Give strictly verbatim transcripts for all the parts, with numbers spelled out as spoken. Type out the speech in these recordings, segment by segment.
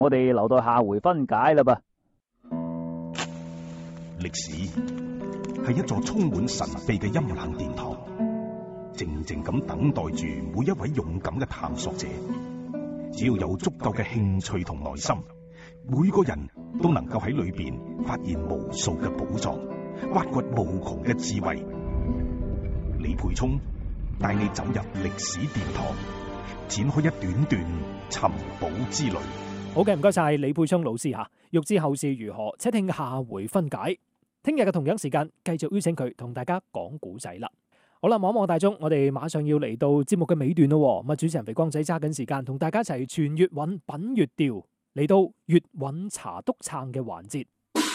我哋留到下回分解啦噃。 歷史係一座充滿神秘嘅陰冷殿堂，靜靜咁等待住每一位勇敢嘅探索者。只要有足夠嘅興趣同耐心，每個人都能夠喺裏邊發現無數嘅寶藏，挖掘無窮嘅智慧。李培聰帶你走入歷史殿堂，展開一段段尋寶之旅。 好嘅，唔該晒李沛聰老師吓。欲知後事如何，且聽下回分解。聽日嘅同樣時間，繼續邀請佢同大家講古仔啦。好啦，望一望大鐘，我哋馬上要嚟到節目嘅尾段咯。咁啊，主持人肥光仔揸緊時間，同大家一齊傳粵韻品粵調，嚟到粵韻茶篤撐嘅環節。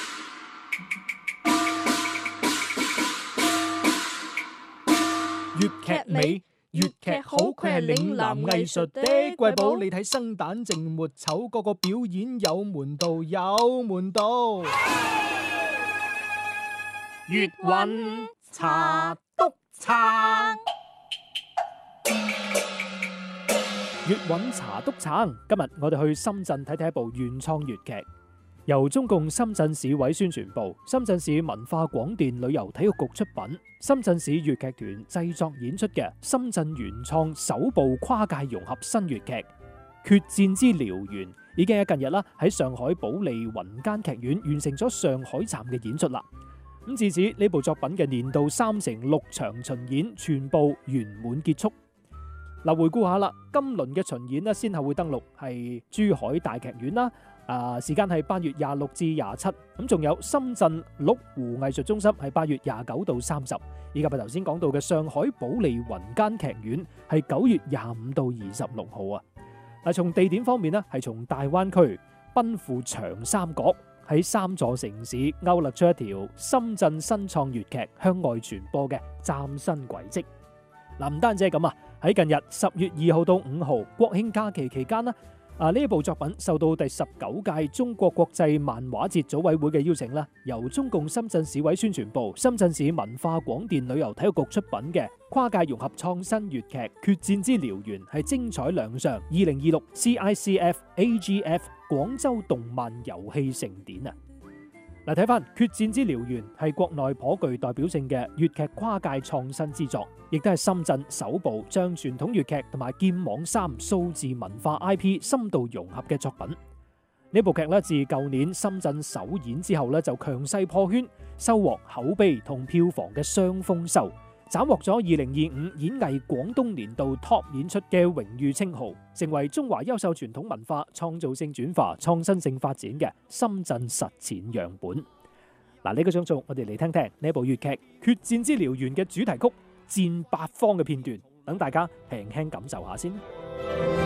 粵劇美，粵劇好，佢係嶺南藝術的瑰寶。你睇生旦淨末丑，個個表演有門道，有門道。粵韻茶篤撐，粵韻茶篤撐。今日我哋去深圳睇睇一部原創粵劇，由中共深圳市委宣傳部、深圳市文化廣電旅遊體育局出品，深圳市粵劇團製作演出嘅深圳原創首部跨界融合新粵劇《決戰之燎原》，已經喺近日啦喺上海保利雲間劇院完成咗上海站嘅演出啦。咁至此呢部作品嘅年度三乘六場巡演全部圓滿結束。嗱，回顧下啦，今輪嘅巡演呢，先後會登陸係珠海大劇院啦，啊時間係八月廿六至廿七，咁仲有深圳麓湖藝術中心係八月廿九到三十，以及係頭先講到嘅上海保利雲間劇院係九月廿五到二十六號啊。嗱，從地點方面呢，係從大灣區奔赴長三角，喺三座城市勾勒出一條深圳新創粵劇向外傳播嘅嶄新軌跡。嗱，唔單止係咁啊，喺近日十月二號到五號國慶假期期間呢，啊呢一部作品受到第十九屆中國國際漫畫節組委會嘅邀請啦，由中共深圳市委宣傳部、深圳市文化廣電旅遊體育局出品嘅跨界融合創新粵劇《決戰之燎原》係精彩亮相二零二六 C I C F A G F 廣州動漫遊戲盛典啊！嗱，睇翻《決戰之燎原》係國內頗具代表性嘅粵劇跨界創新之作，亦都係深圳首部將傳統粵劇同埋劍網三數字文化 I P 深度融合嘅作品。呢部劇咧自舊年深圳首演之後咧就強勢破圈，收穫口碑同票房嘅雙豐收，斬獲咗二零二五演藝廣東年度 Top 演出嘅榮譽稱號，成為中華優秀傳統文化創造性轉化、創新性發展嘅深圳實踐樣本。嗱，呢個張數我哋嚟聽聽呢部粵劇《決戰之燎原》嘅主題曲《戰八方》嘅片段，等大家輕輕感受下先。